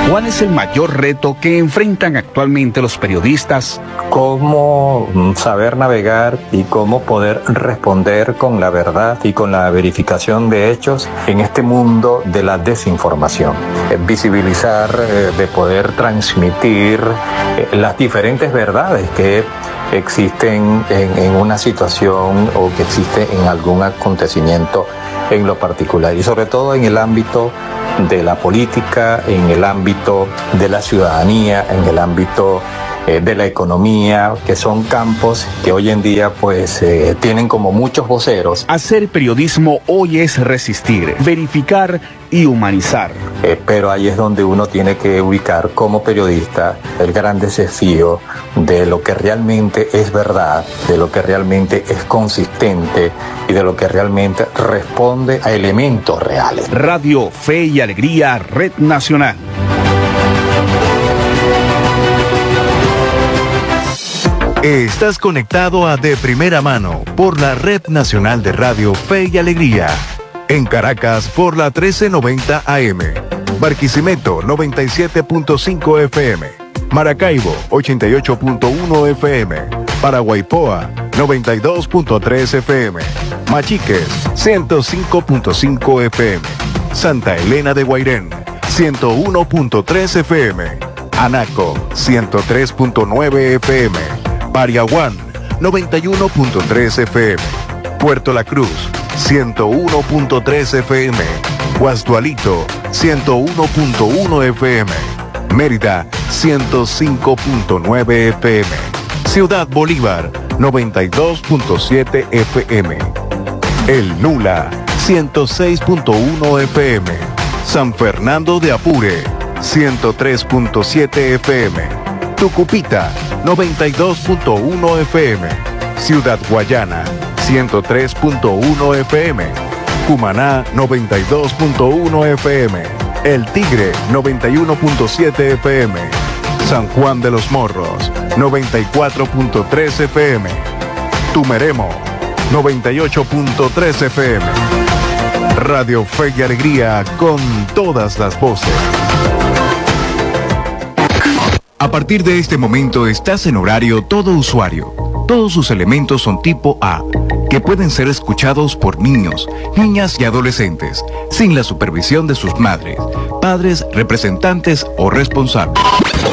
¿Cuál es el mayor reto que enfrentan actualmente los periodistas? Cómo saber navegar y cómo poder responder con la verdad y con la verificación de hechos en este mundo de la desinformación. Visibilizar, de poder transmitir las diferentes verdades que existen en una situación o que existe en algún acontecimiento en lo particular, y sobre todo en el ámbito de la política, en el ámbito de la ciudadanía, en el ámbito de la economía, que son campos que hoy en día pues tienen como muchos voceros. Hacer periodismo hoy es resistir, verificar y humanizar. Pero ahí es donde uno tiene que ubicar como periodista el gran desafío de lo que realmente es verdad, de lo que realmente es consistente y de lo que realmente responde a elementos reales. Radio Fe y Alegría, Red Nacional. Estás conectado a De Primera Mano por la Red Nacional de Radio Fe y Alegría. En Caracas por la 1390 AM. Barquisimeto 97.5 FM. Maracaibo 88.1 FM. Paraguaypoa 92.3 FM. Machiques 105.5 FM. Santa Elena de Guairén 101.3 FM. Anaco 103.9 FM. Pariaguán 91.3 FM. Puerto La Cruz 101.3 FM. Guasdualito 101.1 FM. Mérida 105.9 FM. Ciudad Bolívar 92.7 FM. El Nula 106.1 FM. San Fernando de Apure 103.7 FM. Tucupita 92.1 FM. Ciudad Guayana 103.1 FM. Cumaná 92.1 FM. El Tigre 91.7 FM. San Juan de los Morros 94.3 FM. Tumeremo 98.3 FM. Radio Fe y Alegría con todas las voces. A partir de este momento estás en horario todo usuario. Todos sus elementos son tipo A, que pueden ser escuchados por niños, niñas y adolescentes, sin la supervisión de sus madres, padres, representantes o responsables.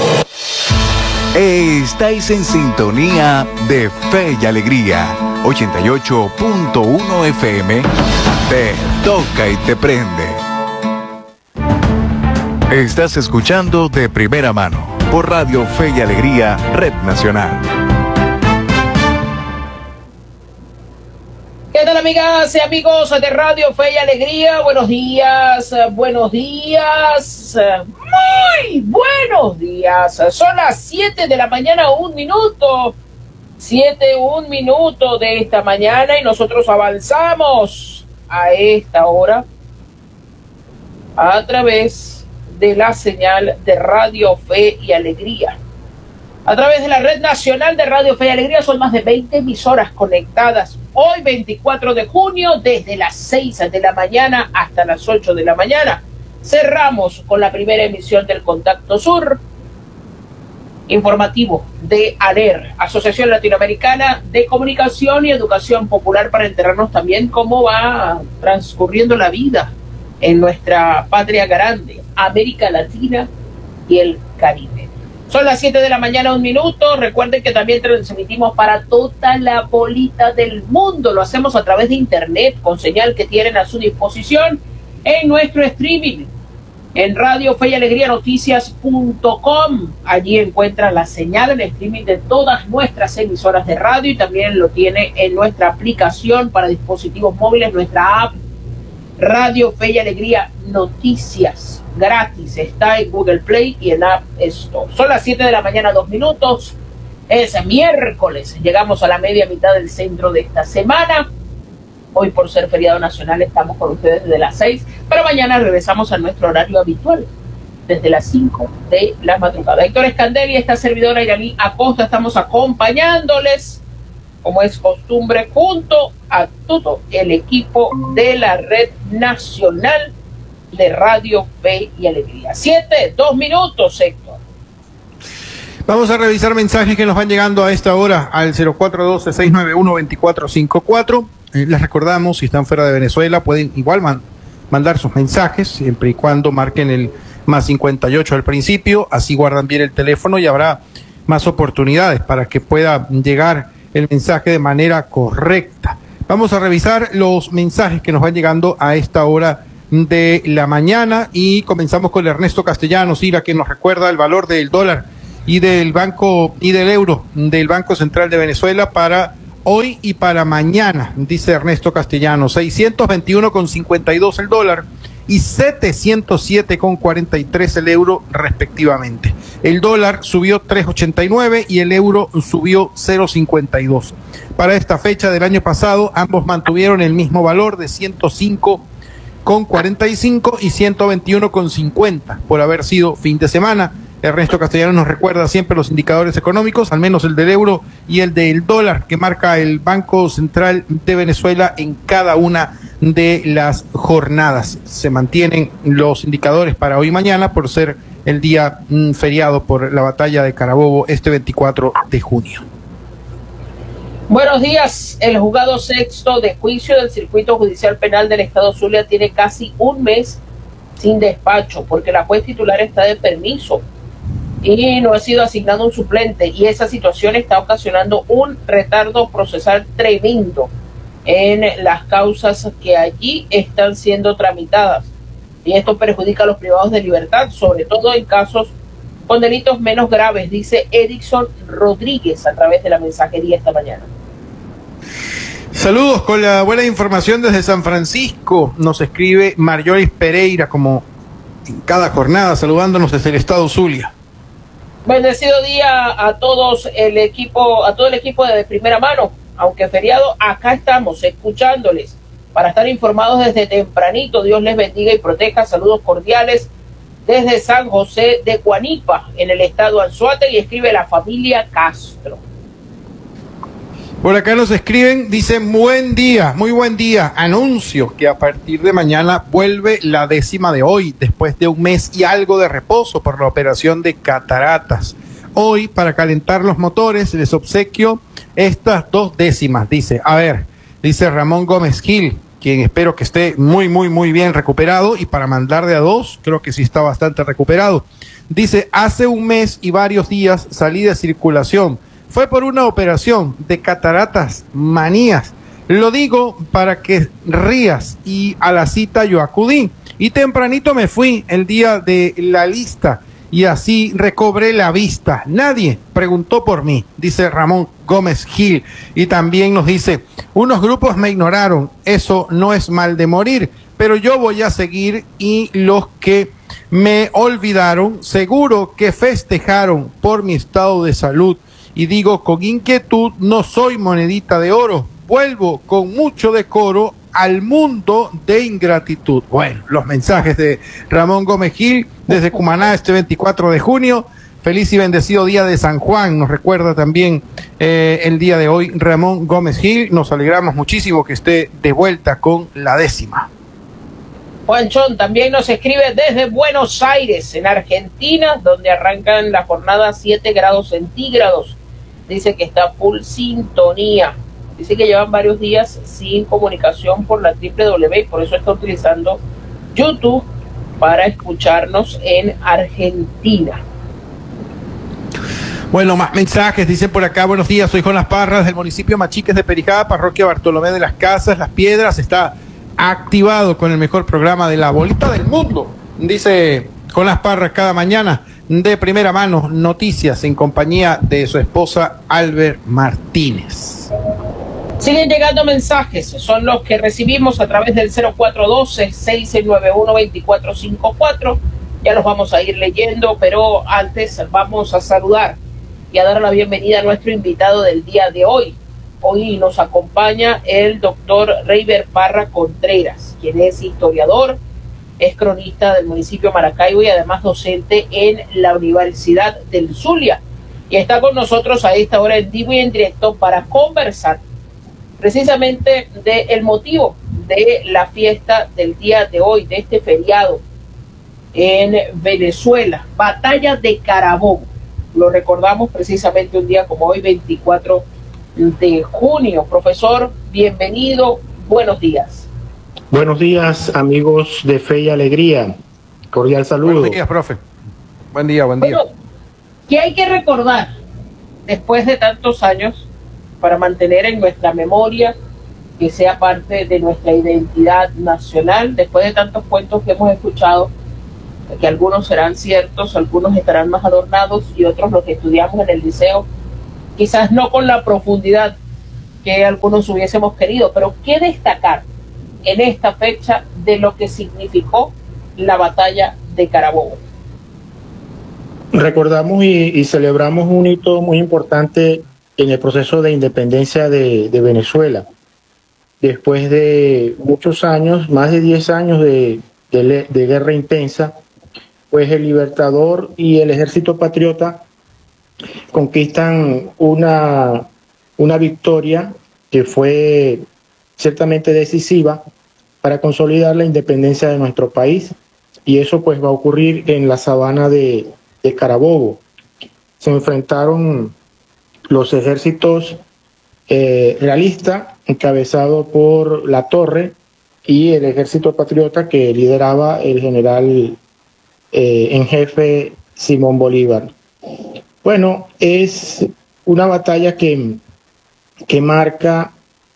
Estáis en sintonía de Fe y Alegría, 88.1 FM, te toca y te prende. Estás escuchando De Primera Mano por Radio Fe y Alegría, Red Nacional. ¿Qué tal, amigas y amigos de Radio Fe y Alegría? Buenos días, buenos días, muy buenos días. Son las 7 de la mañana, 1 minuto. 1 minuto de esta mañana y nosotros avanzamos a esta hora a través de la señal de Radio Fe y Alegría. A través de la Red Nacional de Radio Fe y Alegría son más de 20 emisoras conectadas. Hoy, 24 de junio, desde las 6 de la mañana hasta las 8 de la mañana. Cerramos con la primera emisión del Contacto Sur, informativo de ALER, Asociación Latinoamericana de Comunicación y Educación Popular, para enterarnos también cómo va transcurriendo la vida en nuestra patria grande, América Latina y el Caribe. Son las 7 de la mañana, 1 minuto. Recuerden que también transmitimos para toda la bolita del mundo. Lo hacemos a través de internet, con señal que tienen a su disposición en nuestro streaming, en Radio Fe y Alegría Noticias.com. Allí encuentran la señal en streaming de todas nuestras emisoras de radio, y también lo tiene en nuestra aplicación para dispositivos móviles, nuestra app Radio Fe y Alegría Noticias, gratis, está en Google Play y en App Store. Son las 7 de la mañana, 2 minutos, es miércoles, llegamos a la media mitad del centro de esta semana. Hoy, por ser feriado nacional, estamos con ustedes desde las 6, pero mañana regresamos a nuestro horario habitual, desde las 5 de la madrugada. Héctor Escandel y esta servidora Iraní Acosta estamos acompañándoles, como es costumbre, junto a todo el equipo de la Red Nacional de Radio Fe y Alegría. 7:02, Héctor. Vamos a revisar mensajes que nos van llegando a esta hora al 0412-691-2454. Les recordamos, si están fuera de Venezuela, pueden igual mandar sus mensajes, siempre y cuando marquen el +58 al principio, así guardan bien el teléfono y habrá más oportunidades para que pueda llegar el mensaje de manera correcta. Vamos a revisar los mensajes que nos van llegando a esta hora de la mañana y comenzamos con Ernesto Castellanos, Ira, que nos recuerda el valor del dólar y del banco y del euro del Banco Central de Venezuela para hoy y para mañana, dice Ernesto Castellanos, 621,52 el dólar y 707,43 el euro respectivamente. El dólar subió 3,89 y el euro subió 0,52. Para esta fecha del año pasado, ambos mantuvieron el mismo valor de 105,45 y 121,50 por haber sido fin de semana. Ernesto Castellanos nos recuerda siempre los indicadores económicos, al menos el del euro y el del dólar, que marca el Banco Central de Venezuela en cada una de las jornadas. Se mantienen los indicadores para hoy y mañana por ser el día feriado por la batalla de Carabobo este 24 de junio. Buenos días. El juzgado sexto de juicio del Circuito Judicial Penal del Estado Zulia tiene casi un mes sin despacho porque la juez titular está de permiso y no ha sido asignado un suplente, y esa situación está ocasionando un retardo procesal tremendo en las causas que allí están siendo tramitadas, y esto perjudica a los privados de libertad, sobre todo en casos con delitos menos graves, dice Erickson Rodríguez a través de la mensajería esta mañana. Saludos con la buena información desde San Francisco, nos escribe Marjorie Pereira, como en cada jornada, saludándonos desde el estado Zulia. Bendecido día a todos todo el equipo de Primera Mano. Aunque feriado, acá estamos escuchándoles para estar informados desde tempranito. Dios les bendiga y proteja. Saludos cordiales desde San José de Guanipa, en el estado Anzoátegui, y escribe la familia Castro. Por acá nos escriben, dicen buen día, muy buen día. Anuncio que a partir de mañana vuelve la décima de hoy, después de un mes y algo de reposo por la operación de cataratas. Hoy, para calentar los motores, les obsequio estas 2 décimas, dice. A ver, dice Ramón Gómez Gil, quien espero que esté muy bien recuperado, y para mandar de a 2, creo que sí está bastante recuperado. Dice, hace un mes y varios días salí de circulación. Fue por una operación de cataratas manías. Lo digo para que rías, y a la cita yo acudí. Y tempranito me fui el día de la lista y así recobré la vista. Nadie preguntó por mí, dice Ramón Gómez Gil. Y también nos dice, unos grupos me ignoraron, eso no es mal de morir, pero yo voy a seguir, y los que me olvidaron seguro que festejaron por mi estado de salud. Y digo con inquietud, no soy monedita de oro, vuelvo con mucho decoro al mundo de ingratitud. Bueno, los mensajes de Ramón Gómez Gil desde Cumaná este 24 de junio. Feliz y bendecido día de San Juan, nos recuerda también el día de hoy Ramón Gómez Gil. Nos alegramos muchísimo que esté de vuelta con la décima. Juanchón también nos escribe desde Buenos Aires, en Argentina, donde arrancan la jornada 7 grados centígrados. Dice que está full sintonía. Dice que llevan varios días sin comunicación por la www, y por eso está utilizando YouTube para escucharnos en Argentina. Bueno, más mensajes, dicen por acá, buenos días, soy Jonas Parras del municipio Machiques de Perijá, parroquia Bartolomé de las Casas, Las Piedras, está activado con el mejor programa de la bolita del mundo, dice Jonas Parras cada mañana, de primera mano, noticias en compañía de su esposa Albert Martínez. Siguen llegando mensajes, son los que recibimos a través del 0412-691-2454. Ya los vamos a ir leyendo, pero antes vamos a saludar y a dar la bienvenida a nuestro invitado del día de hoy. Hoy nos acompaña el doctor Reiber Parra Contreras, quien es historiador, es cronista del municipio de Maracaibo y además docente en la Universidad del Zulia. Y está con nosotros a esta hora en vivo y en directo para conversar precisamente del motivo de la fiesta del día de hoy, de este feriado en Venezuela. Batalla de Carabobo. Lo recordamos precisamente un día como hoy, 24 de junio. Profesor, bienvenido, buenos días. Buenos días, amigos de Fe y Alegría. Cordial saludo. Buenos días, profe. Buen día, buen día. Bueno, ¿qué hay que recordar después de tantos años para mantener en nuestra memoria, que sea parte de nuestra identidad nacional, después de tantos cuentos que hemos escuchado, que algunos serán ciertos, algunos estarán más adornados y otros los que estudiamos en el liceo, quizás no con la profundidad que algunos hubiésemos querido, pero qué destacar en esta fecha de lo que significó la batalla de Carabobo? Recordamos y celebramos un hito muy importante en el proceso de independencia de Venezuela. Después de muchos años, más de 10 años de guerra intensa, pues el Libertador y el Ejército Patriota conquistan una victoria que fue ciertamente decisiva para consolidar la independencia de nuestro país, y eso pues va a ocurrir en la sabana de Carabobo. Se enfrentaron los ejércitos realistas, encabezado por La Torre, y el ejército patriota que lideraba el general en jefe Simón Bolívar. Bueno, es una batalla que marca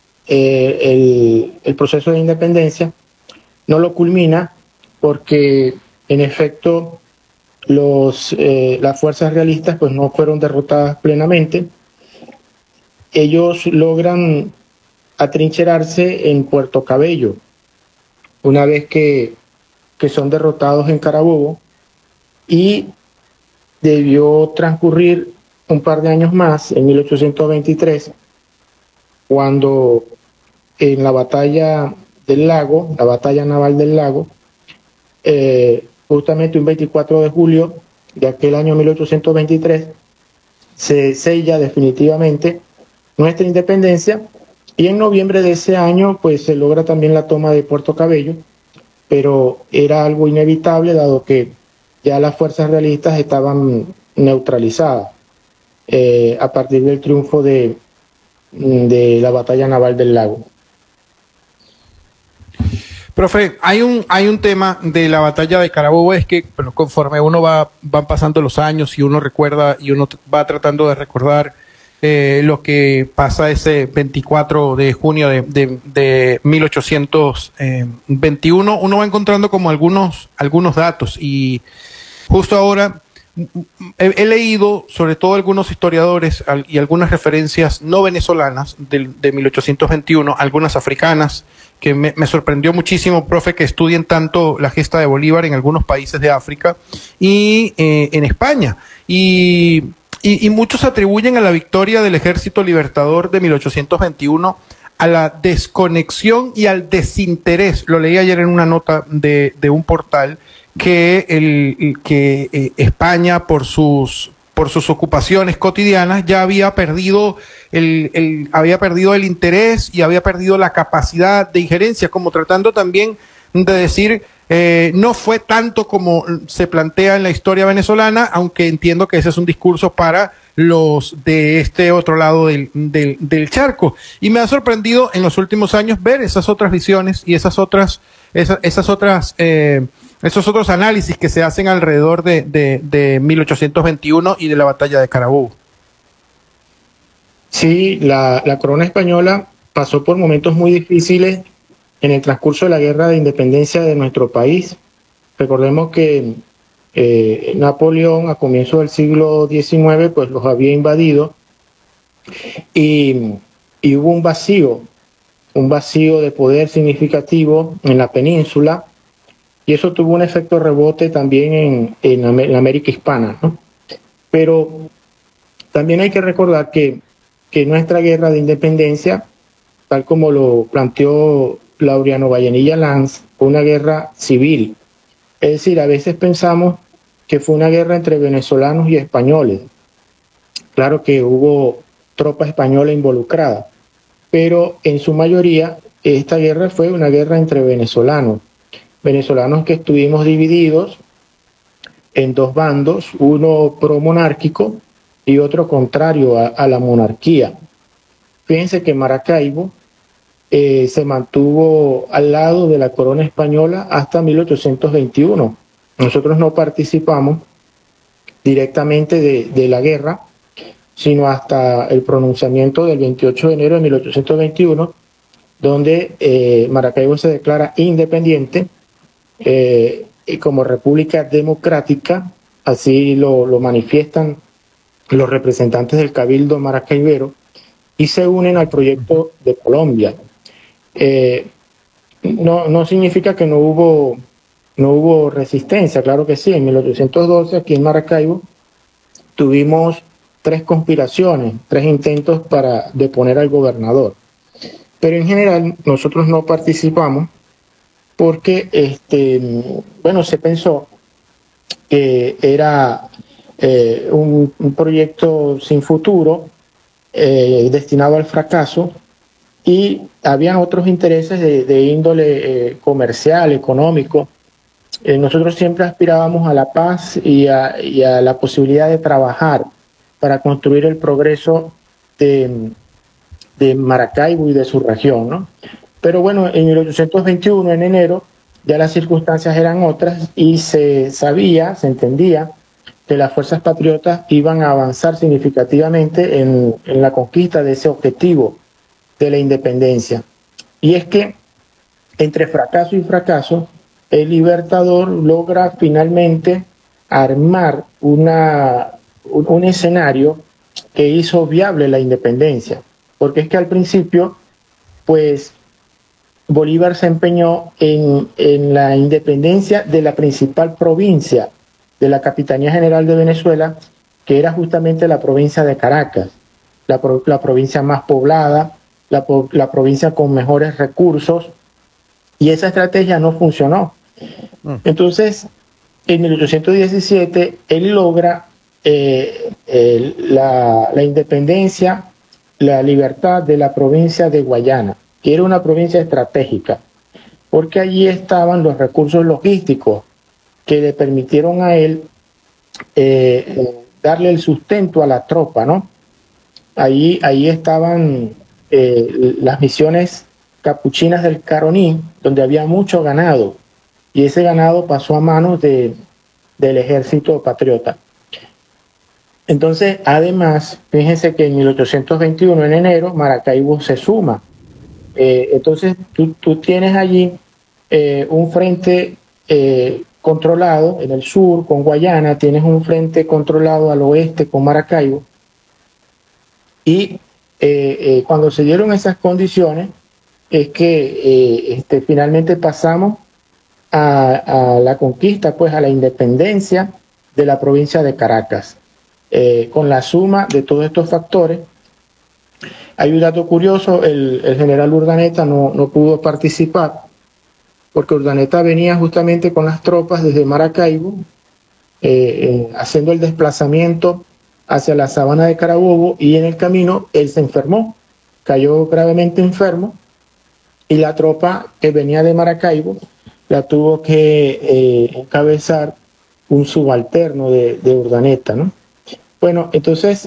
el proceso de independencia. No lo culmina porque en efecto las fuerzas realistas pues no fueron derrotadas plenamente. Ellos logran atrincherarse en Puerto Cabello una vez que son derrotados en Carabobo, y debió transcurrir un par de años más, en 1823, cuando en la batalla del lago, la batalla naval del lago, justamente un 24 de julio de aquel año 1823, se sella definitivamente nuestra independencia, y en noviembre de ese año pues se logra también la toma de Puerto Cabello, pero era algo inevitable dado que ya las fuerzas realistas estaban neutralizadas a partir del triunfo de la batalla naval del lago. Profe, hay un tema de la batalla de Carabobo, es que bueno, conforme uno van pasando los años y uno recuerda y uno va tratando de recordar lo que pasa ese 24 de junio de 1821, uno va encontrando como algunos datos, y justo ahora he leído sobre todo algunos historiadores y algunas referencias no venezolanas de 1821, algunas africanas, que me sorprendió muchísimo, profe, que estudien tanto la gesta de Bolívar en algunos países de África y en España. Y muchos atribuyen a la victoria del Ejército Libertador de 1821 a la desconexión y al desinterés. Lo leí ayer en una nota de un portal, que España por sus ocupaciones cotidianas ya había perdido el interés y había perdido la capacidad de injerencia, como tratando también de decir no fue tanto como se plantea en la historia venezolana, aunque entiendo que ese es un discurso para los de este otro lado del charco. Y me ha sorprendido en los últimos años ver esas otras visiones y esos otros análisis que se hacen alrededor de 1821 y de la batalla de Carabobo. Sí, la corona española pasó por momentos muy difíciles en el transcurso de la guerra de independencia de nuestro país. Recordemos que Napoleón a comienzos del siglo XIX pues los había invadido, y hubo un vacío de poder significativo en la península, y eso tuvo un efecto rebote también en la América hispana, ¿no? Pero también hay que recordar que nuestra guerra de independencia, tal como lo planteó Laureano Vallenilla Lanz, fue una guerra civil. Es decir, a veces pensamos que fue una guerra entre venezolanos y españoles. Claro que hubo tropa española involucrada, pero en su mayoría esta guerra fue una guerra entre venezolanos que estuvimos divididos en dos bandos, uno pro-monárquico y otro contrario a la monarquía. Fíjense que Maracaibo se mantuvo al lado de la corona española hasta 1821. Nosotros no participamos directamente de la guerra, sino hasta el pronunciamiento del 28 de enero de 1821, donde Maracaibo se declara independiente y como república democrática, así lo manifiestan los representantes del Cabildo maracaibero, y se unen al proyecto de Colombia. No significa que no hubo resistencia, claro que sí. En 1812 aquí en Maracaibo tuvimos 3 conspiraciones, 3 intentos para deponer al gobernador. Pero en general nosotros no participamos porque se pensó que era un proyecto sin futuro, destinado al fracaso, y habían otros intereses de índole comercial, económico. Nosotros siempre aspirábamos a la paz y a la posibilidad de trabajar para construir el progreso de Maracaibo y de su región, ¿no? Pero bueno, en 1821, en enero, ya las circunstancias eran otras y se entendía que las fuerzas patriotas iban a avanzar significativamente en la conquista de ese objetivo de la independencia. Y es que entre fracaso y fracaso, el Libertador logra finalmente armar un escenario que hizo viable la independencia, porque es que al principio, pues, Bolívar se empeñó en la independencia de la principal provincia de la Capitanía General de Venezuela, que era justamente la provincia de Caracas, la provincia más poblada, la provincia con mejores recursos, y esa estrategia no funcionó. Entonces, en 1817, él logra la independencia, la libertad de la provincia de Guayana, que era una provincia estratégica, porque allí estaban los recursos logísticos que le permitieron a él darle el sustento a la tropa, ¿no? Ahí estaban las misiones capuchinas del Caroní, donde había mucho ganado, y ese ganado pasó a manos del ejército patriota. Entonces, además, fíjense que en 1821, en enero, Maracaibo se suma. Entonces, tú tienes allí un frente controlado en el sur con Guayana, tienes un frente controlado al oeste con Maracaibo, y cuando se dieron esas condiciones es que finalmente pasamos a la conquista, pues a la independencia de la provincia de Caracas. Con la suma de todos estos factores, hay un dato curioso: el general Urdaneta no pudo participar porque Urdaneta venía justamente con las tropas desde Maracaibo, haciendo el desplazamiento hacia la sabana de Carabobo, y en el camino él se enfermó, cayó gravemente enfermo, y la tropa que venía de Maracaibo la tuvo que encabezar un subalterno de Urdaneta, ¿no? Bueno, entonces,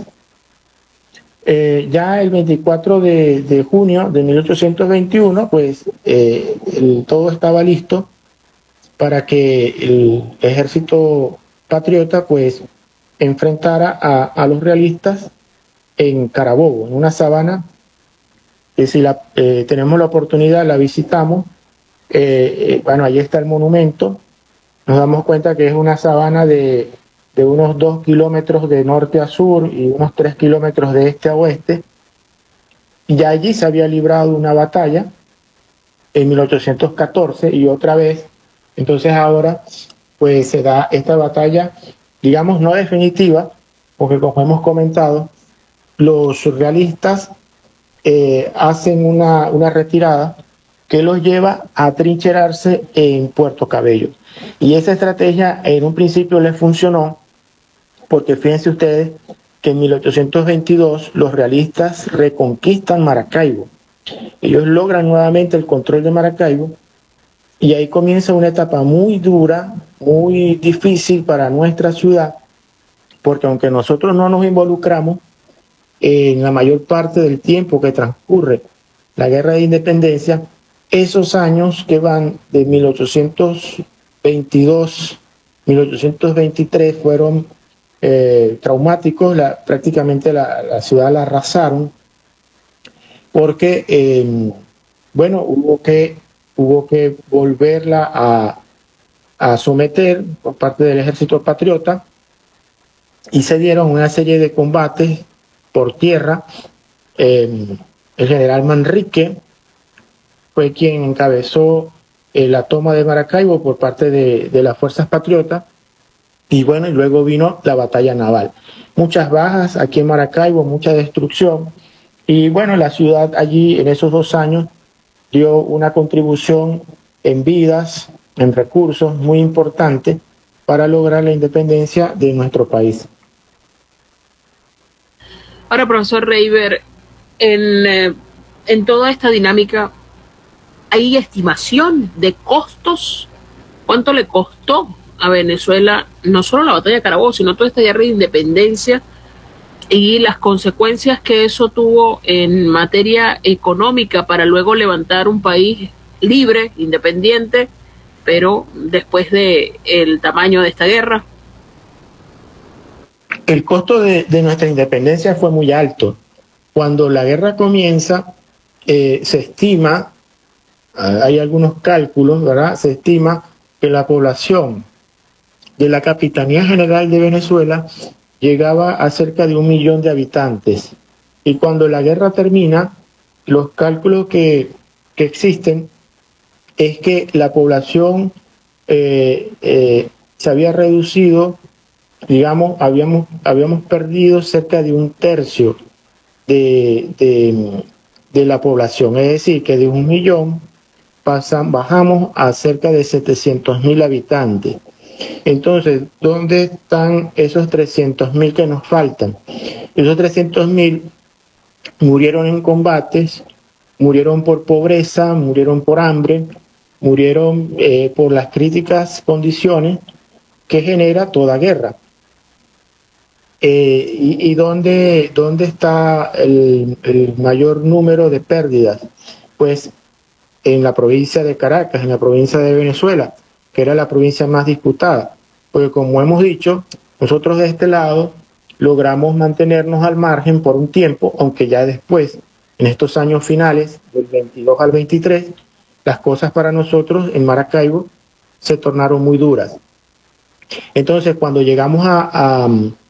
ya el 24 de junio de 1821, pues todo estaba listo para que el ejército patriota, pues, enfrentara a los realistas en Carabobo, en una sabana que, si tenemos la oportunidad, la visitamos. Bueno, ahí está el monumento. Nos damos cuenta que es una sabana de unos 2 kilómetros de norte a sur y unos 3 kilómetros de este a oeste. Y ya allí se había librado una batalla en 1814 y otra vez. Entonces ahora pues se da esta batalla, digamos, no definitiva, porque como hemos comentado, los surrealistas hacen una retirada que los lleva a trincherarse en Puerto Cabello. Y esa estrategia en un principio les funcionó, porque fíjense ustedes que en 1822 los realistas reconquistan Maracaibo, Ellos logran nuevamente el control de Maracaibo y ahí comienza una etapa muy dura, muy difícil para nuestra ciudad, porque aunque nosotros no nos involucramos en la mayor parte del tiempo que transcurre la guerra de independencia, esos años que van de 1822, 1823 fueron traumáticos. Prácticamente la ciudad la arrasaron porque, bueno, hubo que volverla a someter por parte del ejército patriota y se dieron una serie de combates por tierra. El general Manrique fue quien encabezó la toma de Maracaibo por parte de las fuerzas patriotas y bueno, y luego vino la batalla naval. Muchas bajas aquí en Maracaibo, mucha destrucción y bueno, la ciudad allí en esos 2 años dio una contribución en vidas, en recursos muy importante para lograr la independencia de nuestro país. Ahora, profesor Reiber, en toda esta dinámica, ¿hay estimación de costos? ¿Cuánto le costó a Venezuela no solo la batalla de Carabobo, sino toda esta guerra de independencia y las consecuencias que eso tuvo en materia económica para luego levantar un país libre, independiente, pero después de el tamaño de esta guerra? El costo de nuestra independencia fue muy alto. Cuando la guerra comienza, se estima, hay algunos cálculos, ¿verdad? Se estima que la población de la Capitanía General de Venezuela llegaba a cerca de 1 millón de habitantes. Y cuando la guerra termina, los cálculos que existen es que la población se había reducido, digamos, habíamos perdido cerca de 1/3 de la población. Es decir, que de 1 millón bajamos a cerca de 700.000 habitantes. Entonces, ¿dónde están esos 300.000 que nos faltan? Esos 300.000 murieron en combates, murieron por pobreza, murieron por hambre, murieron por las críticas condiciones que genera toda guerra. ¿Y dónde está el mayor número de pérdidas? Pues en la provincia de Caracas, en la provincia de Venezuela, que era la provincia más disputada. Porque como hemos dicho, nosotros de este lado logramos mantenernos al margen por un tiempo, aunque ya después, en estos años finales, del 22 al 23, las cosas para nosotros en Maracaibo se tornaron muy duras. Entonces, cuando llegamos a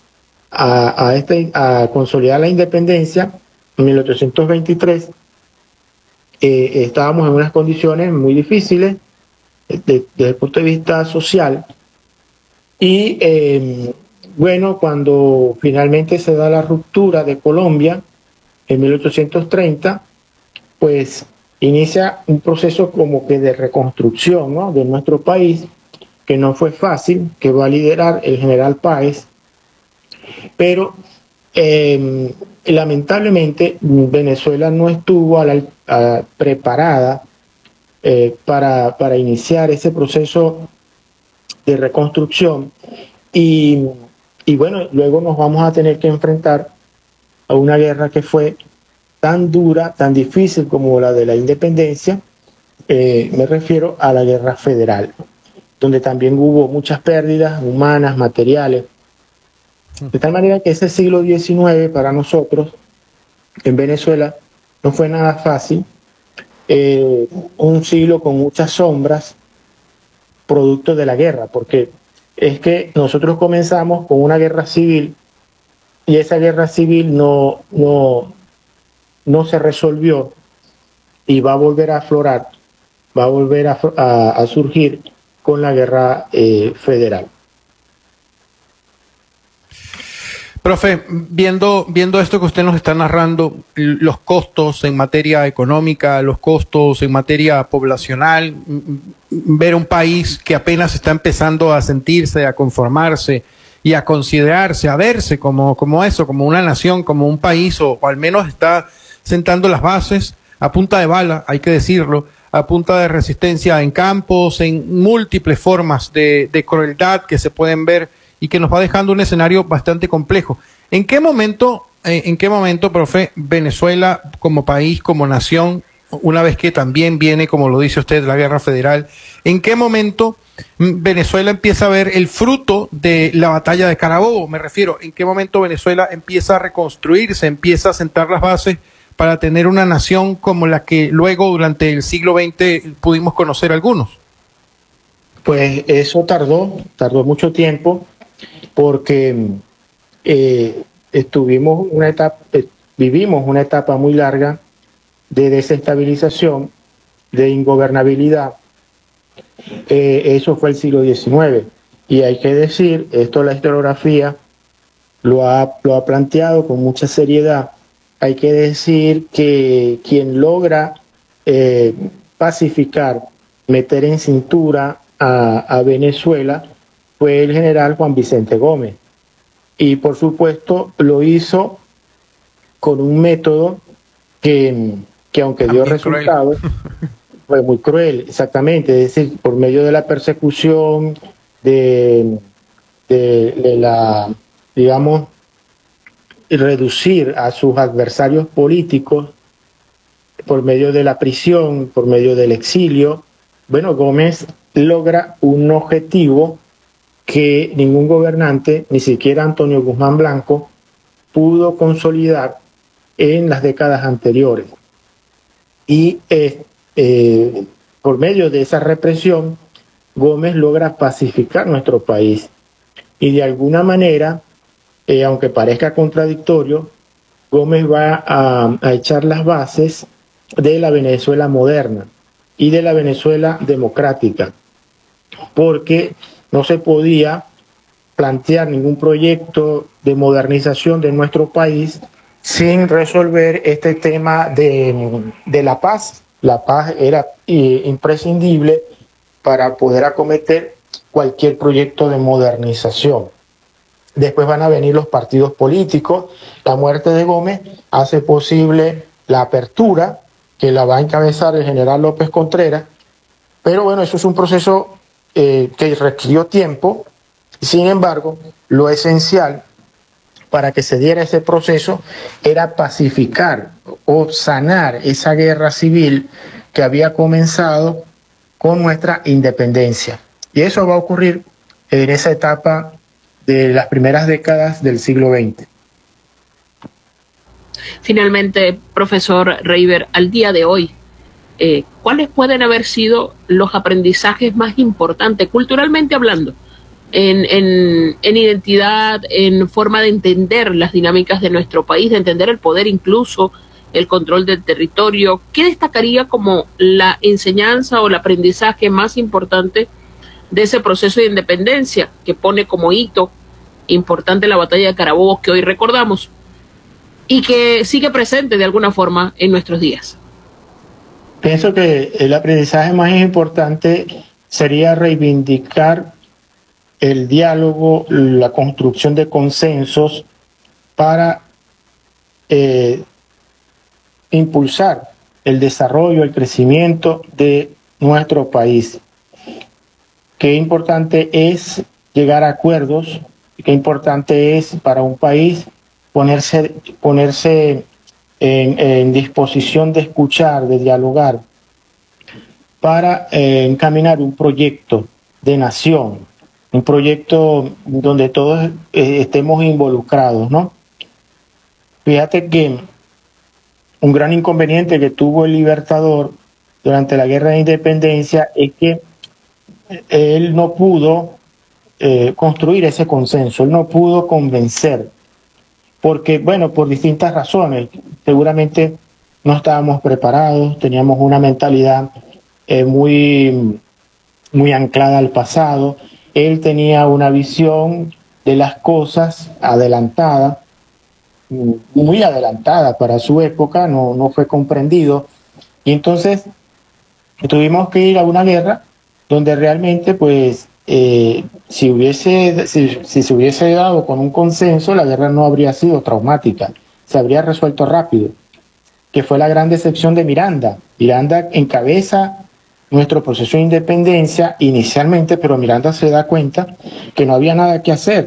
consolidar la independencia, en 1823, estábamos en unas condiciones muy difíciles desde el punto de vista social y bueno, cuando finalmente se da la ruptura de Colombia en 1830, pues inicia un proceso como que de reconstrucción, ¿no?, de nuestro país, que no fue fácil, que va a liderar el general Páez, pero lamentablemente Venezuela no estuvo preparada para iniciar ese proceso de reconstrucción y bueno, luego nos vamos a tener que enfrentar a una guerra que fue tan dura, tan difícil como la de la independencia. Me refiero a la guerra federal, donde también hubo muchas pérdidas humanas, materiales, de tal manera que ese siglo XIX para nosotros en Venezuela no fue nada fácil. Un siglo con muchas sombras, producto de la guerra, porque es que nosotros comenzamos con una guerra civil y esa guerra civil no se resolvió y va a volver a aflorar, va a volver a surgir con la guerra federal. Profe, viendo esto que usted nos está narrando, los costos en materia económica, los costos en materia poblacional, ver un país que apenas está empezando a sentirse, a conformarse y a considerarse, a verse como eso, como una nación, como un país, o al menos está sentando las bases, a punta de bala, hay que decirlo, a punta de resistencia en campos, en múltiples formas de crueldad que se pueden ver y que nos va dejando un escenario bastante complejo. ¿En qué momento, profe, Venezuela como país, como nación, una vez que también viene, como lo dice usted, la guerra federal, en qué momento Venezuela empieza a ver el fruto de la batalla de Carabobo? Me refiero, ¿en qué momento Venezuela empieza a reconstruirse, empieza a sentar las bases para tener una nación como la que luego durante el siglo XX pudimos conocer algunos? Pues eso tardó mucho tiempo, porque vivimos una etapa muy larga de desestabilización, de ingobernabilidad. Eso fue el siglo XIX. Y hay que decir, esto la historiografía lo ha planteado con mucha seriedad, hay que decir que quien logra pacificar, meter en cintura a Venezuela fue el general Juan Vicente Gómez. Y por supuesto lo hizo con un método que aunque dio resultados, fue muy cruel, exactamente, es decir, por medio de la persecución, de la, digamos, reducir a sus adversarios políticos, por medio de la prisión, por medio del exilio. Bueno, Gómez logra un objetivo que ningún gobernante, ni siquiera Antonio Guzmán Blanco, pudo consolidar en las décadas anteriores. Y por medio de esa represión, Gómez logra pacificar nuestro país. Y de alguna manera, aunque parezca contradictorio, Gómez va a echar las bases de la Venezuela moderna y de la Venezuela democrática, porque no se podía plantear ningún proyecto de modernización de nuestro país sin resolver este tema de la paz. La paz era imprescindible para poder acometer cualquier proyecto de modernización. Después van a venir los partidos políticos. La muerte de Gómez hace posible la apertura, que la va a encabezar el general López Contreras, pero bueno, eso es un proceso que requirió tiempo. Sin embargo, lo esencial para que se diera ese proceso era pacificar o sanar esa guerra civil que había comenzado con nuestra independencia. Y eso va a ocurrir en esa etapa de las primeras décadas del siglo XX. Finalmente, profesor Reiber, al día de hoy, ¿cuáles pueden haber sido los aprendizajes más importantes, culturalmente hablando, en identidad, en forma de entender las dinámicas de nuestro país, de entender el poder, incluso el control del territorio? ¿Qué destacaría como la enseñanza o el aprendizaje más importante de ese proceso de independencia que pone como hito importante la batalla de Carabobo, que hoy recordamos y que sigue presente de alguna forma en nuestros días? Pienso que el aprendizaje más importante sería reivindicar el diálogo, la construcción de consensos para impulsar el desarrollo, el crecimiento de nuestro país. Qué importante es llegar a acuerdos, qué importante es para un país ponerse en disposición de escuchar, de dialogar, para encaminar un proyecto de nación, un proyecto donde todos estemos involucrados, ¿no? Fíjate que un gran inconveniente que tuvo el Libertador durante la Guerra de Independencia es que él no pudo construir ese consenso, él no pudo convencer, porque, bueno, por distintas razones. Seguramente no estábamos preparados, teníamos una mentalidad muy anclada al pasado. Él tenía una visión de las cosas adelantada, muy adelantada para su época, no fue comprendido. Y entonces tuvimos que ir a una guerra donde realmente, pues, si se hubiese dado con un consenso, la guerra no habría sido traumática, se habría resuelto rápido. que fue la gran decepción de Miranda. Miranda encabeza nuestro proceso de independencia inicialmente, pero Miranda se da cuenta que no había nada que hacer,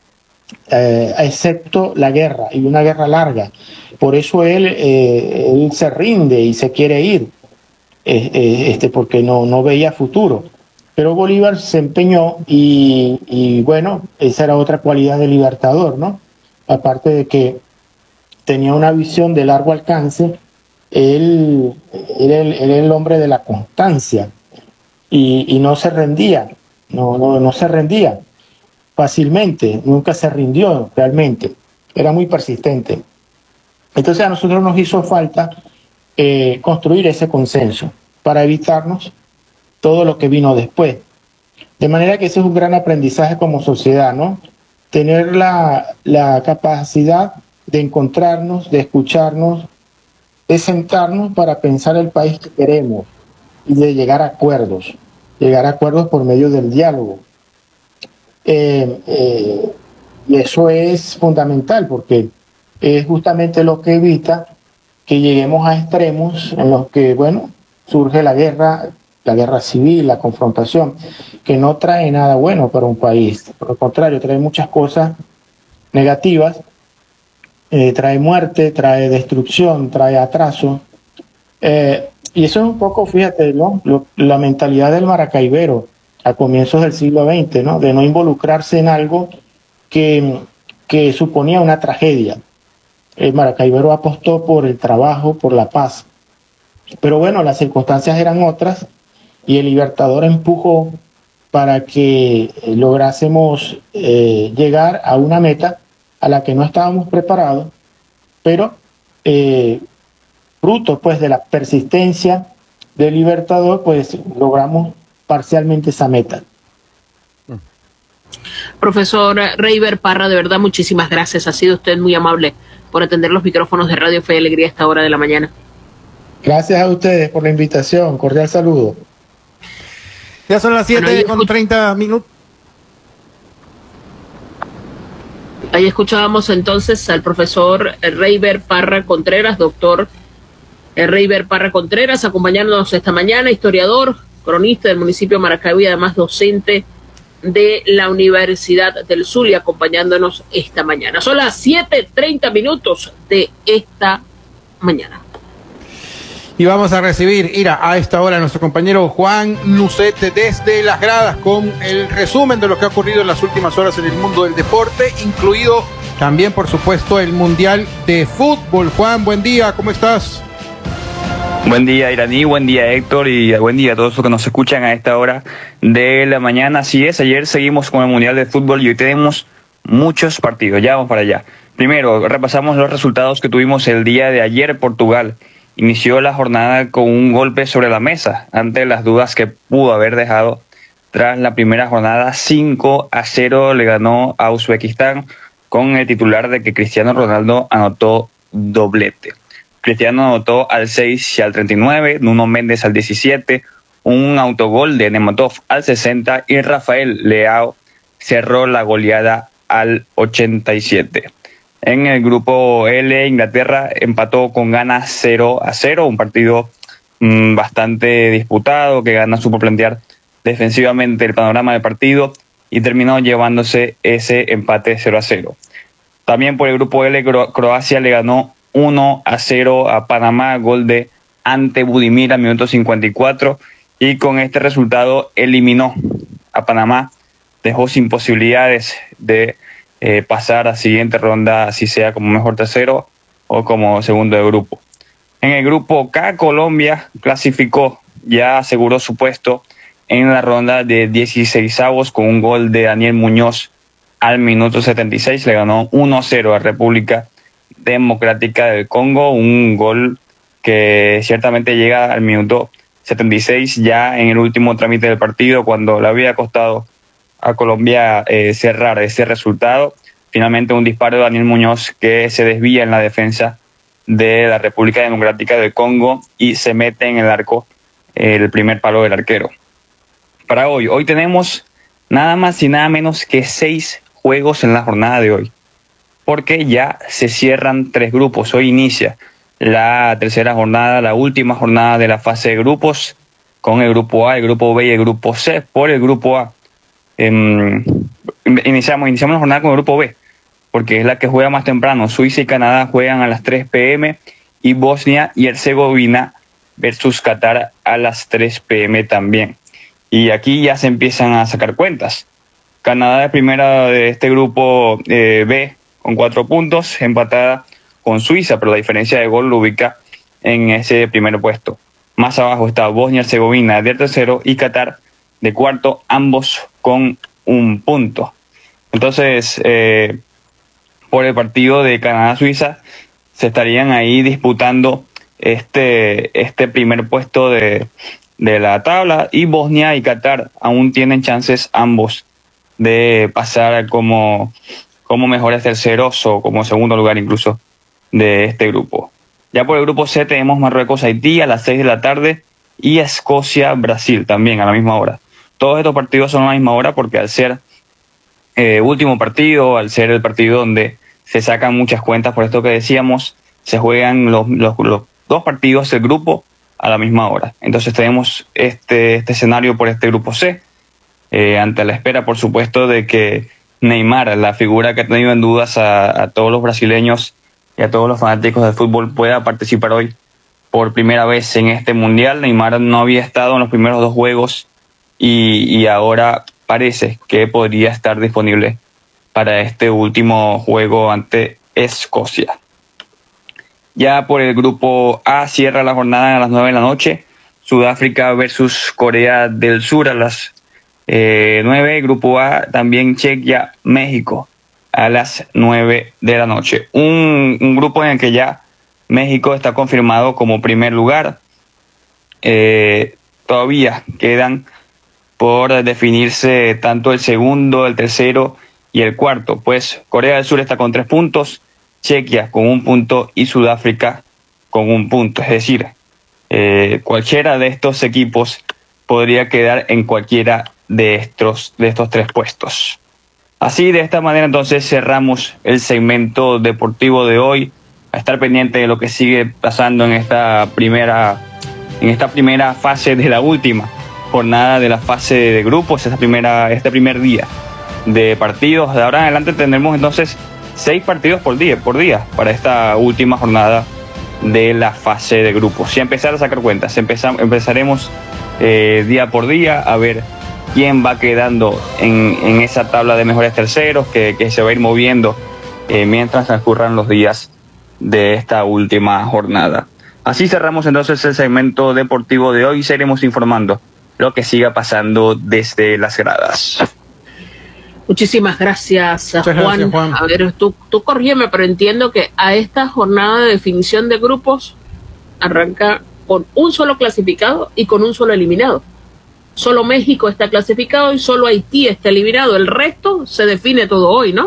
excepto la guerra, y una guerra larga. Por eso él se rinde y se quiere ir, porque no veía futuro. Pero Bolívar se empeñó y bueno, esa era otra cualidad del Libertador, ¿no? Aparte de que tenía una visión de largo alcance, él era el hombre de la constancia y no se rendía, no se rendía fácilmente, nunca se rindió realmente, era muy persistente. Entonces a nosotros nos hizo falta construir ese consenso para evitarnos todo lo que vino después. De manera que ese es un gran aprendizaje como sociedad, ¿no? Tener la capacidad de encontrarnos, de escucharnos, de sentarnos para pensar el país que queremos y de llegar a acuerdos por medio del diálogo. Y eso es fundamental porque es justamente lo que evita que lleguemos a extremos en los que, bueno, surge la guerra civil, la confrontación, que no trae nada bueno para un país. Por el contrario, trae muchas cosas negativas, trae muerte, trae destrucción, trae atraso. Y eso es un poco, fíjate, ¿no? La mentalidad del maracaibero a comienzos del siglo XX, ¿no? De no involucrarse en algo que suponía una tragedia. El maracaibero apostó por el trabajo, por la paz. Pero bueno, las circunstancias eran otras y el Libertador empujó para que lográsemos llegar a una meta a la que no estábamos preparados, pero fruto pues de la persistencia del Libertador, pues logramos parcialmente esa meta. Profesor Reiber Parra, de verdad muchísimas gracias, ha sido usted muy amable por atender los micrófonos de Radio Fe y Alegría a esta hora de la mañana. Gracias a ustedes por la invitación, cordial saludo. Ya son las 7:30 minutos. Ahí escuchábamos entonces al profesor Reiber Parra Contreras, doctor Reiber Parra Contreras, acompañándonos esta mañana, historiador, cronista del municipio de Maracaibo y además docente de la Universidad del Zulia, acompañándonos esta mañana. Son las 7:30 minutos de esta mañana. Y vamos a recibir, a esta hora, a nuestro compañero Juan Lucete desde las gradas con el resumen de lo que ha ocurrido en las últimas horas en el mundo del deporte, incluido también, por supuesto, el Mundial de Fútbol. Juan, buen día, ¿cómo estás? Buen día, Iraní, buen día, Héctor, y buen día a todos los que nos escuchan a esta hora de la mañana. Así es, ayer seguimos con el Mundial de Fútbol y hoy tenemos muchos partidos, ya vamos para allá. Primero, repasamos los resultados que tuvimos el día de ayer. Portugal inició la jornada con un golpe sobre la mesa ante las dudas que pudo haber dejado tras la primera jornada. 5-0 le ganó a Uzbekistán con el titular de que Cristiano Ronaldo anotó doblete. Cristiano anotó al 6 y al 39, Nuno Méndez al 17, un autogol de Nematov al 60 y Rafael Leao cerró la goleada al 87. En el grupo L, Inglaterra empató con Ghana 0-0, un partido bastante disputado, que Ghana supo plantear defensivamente el panorama del partido y terminó llevándose ese empate 0-0. También por el grupo L, Croacia le ganó 1-0 a Panamá, gol de Ante Budimir al minuto 54, y con este resultado eliminó a Panamá, dejó sin posibilidades de pasar a siguiente ronda, así sea como mejor tercero o como segundo de grupo. En el grupo K, Colombia clasificó, ya aseguró su puesto en la ronda de 16avos con un gol de Daniel Muñoz al minuto 76, le ganó 1-0 a República Democrática del Congo, un gol que ciertamente llega al minuto 76, ya en el último trámite del partido, cuando le había costado a Colombia cerrar ese resultado. Finalmente un disparo de Daniel Muñoz que se desvía en la defensa de la República Democrática del Congo y se mete en el arco el primer palo del arquero. Para hoy tenemos nada más y nada menos que 6 juegos en la jornada de hoy, porque ya se cierran 3 grupos. Hoy inicia la tercera jornada, la última jornada de la fase de grupos, con el grupo A, el grupo B y el grupo C. Por el grupo A, iniciamos la jornada con el grupo B, porque es la que juega más temprano. Suiza y Canadá juegan a las 3 p.m. y Bosnia y Herzegovina versus Qatar a las 3 p.m. también. Y aquí ya se empiezan a sacar cuentas. Canadá es primera de este grupo B con 4 puntos, empatada con Suiza, pero la diferencia de gol lo ubica en ese primer puesto. Más abajo está Bosnia y Herzegovina de tercero y Qatar de cuarto, ambos con 1 punto. Entonces, por el partido de Canadá-Suiza se estarían ahí disputando este primer puesto de la tabla, y Bosnia y Qatar aún tienen chances ambos de pasar como mejores terceros o como segundo lugar incluso de este grupo. Ya por el grupo C tenemos Marruecos-Haití a las 6 de la tarde y Escocia-Brasil también a la misma hora. Todos estos partidos son a la misma hora porque al ser último partido, al ser el partido donde se sacan muchas cuentas, por esto que decíamos, se juegan los 2 partidos del grupo a la misma hora. Entonces tenemos este escenario por este grupo C, ante la espera, por supuesto, de que Neymar, la figura que ha tenido en dudas a todos los brasileños y a todos los fanáticos del fútbol, pueda participar hoy por primera vez en este mundial. Neymar no había estado en los primeros 2 juegos y ahora parece que podría estar disponible para este último juego ante Escocia. Ya por el grupo A cierra la jornada a las 9 de la noche, Sudáfrica versus Corea del Sur a las 9, grupo A también Chequia, México a las 9 de la noche. Un grupo en el que ya México está confirmado como primer lugar. Todavía quedan por definirse tanto el segundo, el tercero y el cuarto, pues Corea del Sur está con 3 puntos, Chequia con 1 punto y Sudáfrica con 1 punto. Es decir, cualquiera de estos equipos podría quedar en cualquiera de estos 3 puestos. Así, de esta manera, entonces cerramos el segmento deportivo de hoy. A estar pendiente de lo que sigue pasando en esta primera fase de la última jornada de la fase de grupos, este primer día de partidos. De ahora en adelante tendremos entonces 6 partidos por día para esta última jornada de la fase de grupos. Y a empezar a sacar cuentas, empezaremos día por día a ver quién va quedando en esa tabla de mejores terceros que se va a ir moviendo mientras transcurran los días de esta última jornada. Así cerramos entonces el segmento deportivo de hoy y seguiremos informando lo que siga pasando desde las gradas. Muchísimas gracias, Juan. Gracias, Juan. A ver, tú corrígeme, pero entiendo que a esta jornada de definición de grupos arranca con un solo clasificado y con un solo eliminado. Solo México está clasificado y solo Haití está eliminado. El resto se define todo hoy, ¿no?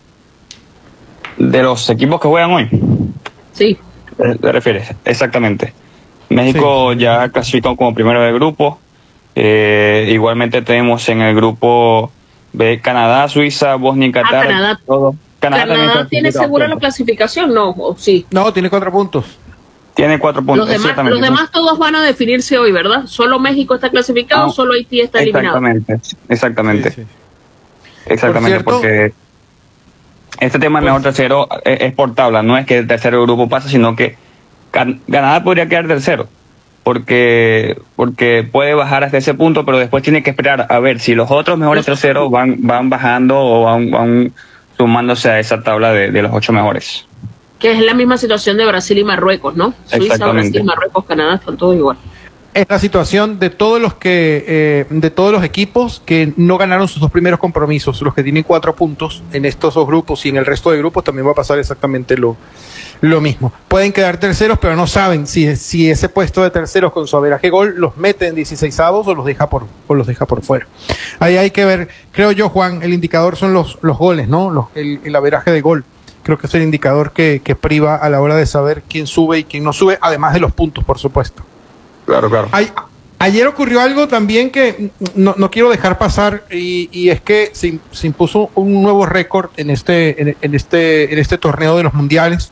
De los equipos que juegan hoy. Sí. ¿Te refieres? Exactamente. México sí, ya clasificó como primero del grupo. Igualmente tenemos en el grupo B Canadá, Suiza, Bosnia y Qatar. Canadá. Todo. Canadá tiene segura la clasificación, ¿no? ¿O sí? No, tiene 4 puntos. Tiene 4 puntos. Los demás todos van a definirse hoy, ¿verdad? Solo México está clasificado, solo Haití está eliminado. Exactamente. Sí. Exactamente, porque este tema de mejor tercero es por tabla, no es que el tercer grupo pasa, sino que Canadá podría quedar tercero, porque puede bajar hasta ese punto, pero después tiene que esperar a ver si los otros mejores terceros van bajando o van sumándose a esa tabla de los 8 mejores. Que es la misma situación de Brasil y Marruecos, ¿no? Suiza, Brasil, Marruecos, Canadá, están todos igual. Es la situación de todos los equipos que no ganaron sus 2 primeros compromisos, los que tienen 4 puntos en estos 2 grupos, y en el resto de grupos también va a pasar exactamente lo mismo. Pueden quedar terceros, pero no saben si ese puesto de terceros con su averaje gol los mete en 16avos o los deja por fuera. Ahí hay que ver, creo yo, Juan, el indicador son los goles, ¿no? El averaje de gol. Creo que es el indicador que priva a la hora de saber quién sube y quién no sube, además de los puntos, por supuesto. Claro. Ayer ocurrió algo también que no quiero dejar pasar, y es que se impuso un nuevo récord en este torneo de los mundiales,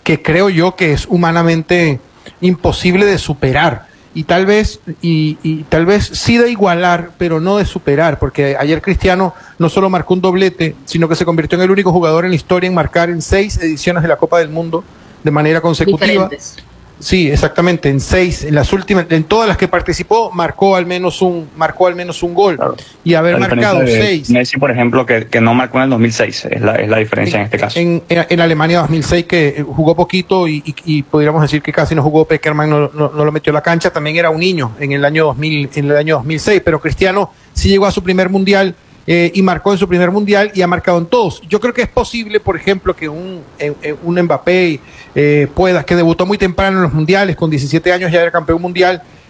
que creo yo que es humanamente imposible de superar. Y tal vez sí de igualar, pero no de superar, porque ayer Cristiano no solo marcó un doblete, sino que se convirtió en el único jugador en la historia en marcar en 6 ediciones de la Copa del Mundo de manera consecutiva. Diferentes. Sí, exactamente, en 6, en las últimas, en todas las que participó, marcó al menos un gol. Claro. Y haber marcado 6. Messi, por ejemplo, que no marcó en el 2006, es la diferencia en este caso. En Alemania 2006, que jugó poquito y podríamos decir que casi no jugó, Peckerman no lo metió a la cancha, también era un niño en el año 2006, pero Cristiano sí llegó a su primer mundial y marcó en su primer mundial y ha marcado en todos. Yo creo que es posible, por ejemplo, que un Mbappé que debutó muy temprano en los mundiales, con 17 años ya era campeón mundial,